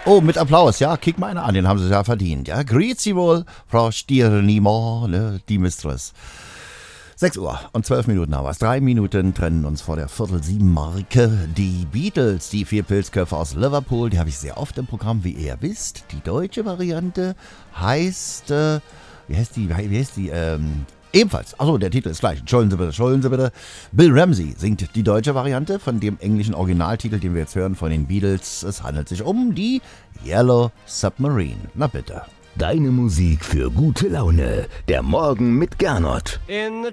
Oh, mit Applaus, ja, kick mal einer an, den haben sie ja verdient. Ja, grüezi wohl, Frau Stirnimore, die Mistress. 6 Uhr und 12 Minuten haben wir es. 3 Minuten trennen uns vor der Viertel-7-Marke. Die Beatles, die 4 Pilzköpfe aus Liverpool, die habe ich sehr oft im Programm, wie ihr wisst. Die deutsche Variante heißt, wie heißt die? Ebenfalls, achso, der Titel ist gleich. Entschuldigen Sie bitte. Bill Ramsey singt die deutsche Variante von dem englischen Originaltitel, den wir jetzt hören von den Beatles. Es handelt sich um die Yellow Submarine. Na bitte. Deine Musik für gute Laune. Der Morgen mit Gernot. In the